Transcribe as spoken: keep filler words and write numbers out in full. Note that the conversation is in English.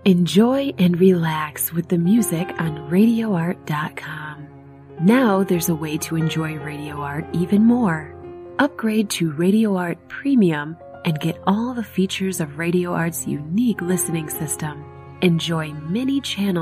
Enjoy and relax with the music on radio art dot com. Now there's a way to enjoy Radio Art even more. Upgrade to Radio Art Premium and get all the features of Radio Art's unique listening system. Enjoy many channels